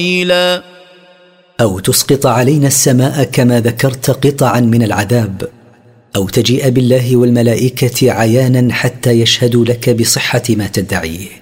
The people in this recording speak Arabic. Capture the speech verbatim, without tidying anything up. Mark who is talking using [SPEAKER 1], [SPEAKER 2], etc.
[SPEAKER 1] تفصيلا.
[SPEAKER 2] أو تسقط علينا السماء كما ذكرت قطعا من العذاب، أو تجيء بالله والملائكة عيانا حتى يشهدوا لك بصحة ما تدعيه.